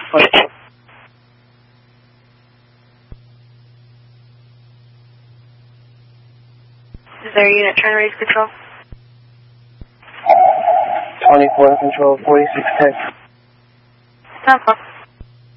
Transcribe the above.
Is there a unit trying to raise control? 24 control, 4610. 10-4.